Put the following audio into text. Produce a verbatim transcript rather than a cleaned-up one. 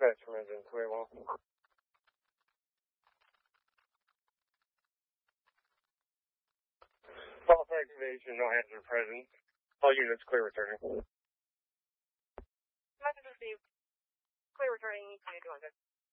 Dispatch from engine clear well. False activation, no hazard present. All units clear returning. Message received. Clear returning, twenty-two hundred.